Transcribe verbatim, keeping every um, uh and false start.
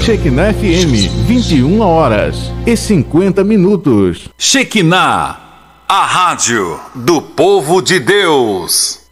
Shekinah F M, vinte e uma horas e cinquenta minutos. Shekinah, a rádio do povo de Deus.